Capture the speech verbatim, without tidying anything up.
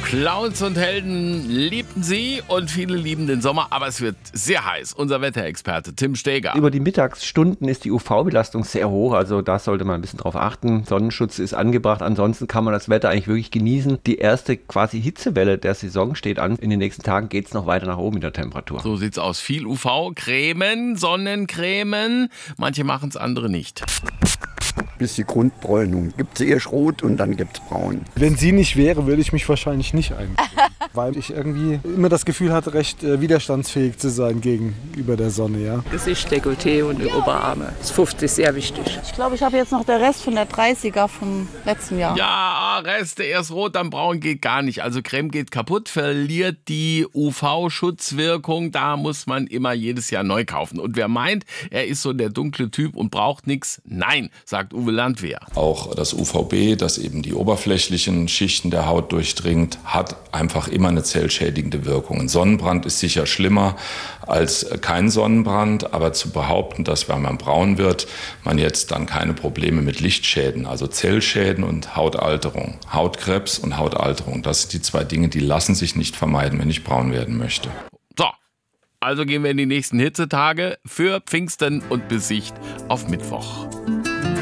Clowns und Helden liebten sie und viele lieben den Sommer, aber es wird sehr heiß. Unser Wetterexperte Tim Steger. Über die Mittagsstunden ist die U V-Belastung sehr hoch, also da sollte man ein bisschen drauf achten. Sonnenschutz ist angebracht, ansonsten kann man das Wetter eigentlich wirklich genießen. Die erste quasi Hitzewelle der Saison steht an. In den nächsten Tagen geht es noch weiter nach oben in der Temperatur. So sieht's aus. Viel U V, Cremen, Sonnencremen. Manche machen es, andere nicht. Bis die Grundbräunung. Gibt es erst rot und dann gibt es braun. Wenn sie nicht wäre, würde ich mich wahrscheinlich nicht eincremen. Weil ich irgendwie immer das Gefühl hatte, recht äh, widerstandsfähig zu sein gegenüber der Sonne. Ja? Gesicht, Dekolleté und die Oberarme. Das fünfzig ist sehr wichtig. Ich glaube, ich habe jetzt noch der Rest von der dreißiger vom letzten Jahr. Ja, Reste, erst rot, dann braun geht gar nicht. Also Creme geht kaputt, verliert die U V-Schutzwirkung. Da muss man immer jedes Jahr neu kaufen. Und wer meint, er ist so der dunkle Typ und braucht nichts, nein, sagt Uwe Landwehr. Auch das U V B, das eben die oberflächlichen Schichten der Haut durchdringt, hat einfach immer eine zellschädigende Wirkung. Ein Sonnenbrand ist sicher schlimmer als kein Sonnenbrand, aber zu behaupten, dass wenn man braun wird, man jetzt dann keine Probleme mit Lichtschäden, also Zellschäden und Hautalterung, Hautkrebs und Hautalterung, das sind die zwei Dinge, die lassen sich nicht vermeiden, wenn ich braun werden möchte. So, also gehen wir in die nächsten Hitzetage für Pfingsten und Besicht auf Mittwoch.